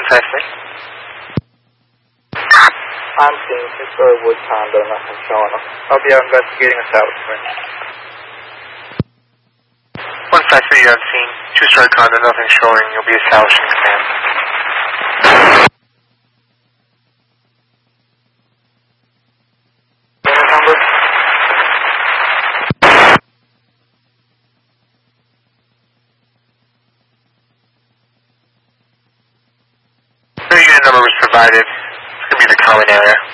I'm seeing two-story wood condo, nothing showing up. I'll be out investigating establishment. 153, you're on scene. Two-story condo, nothing showing. You'll be establishing command. Number? The unit number was provided. It's going to be the common area.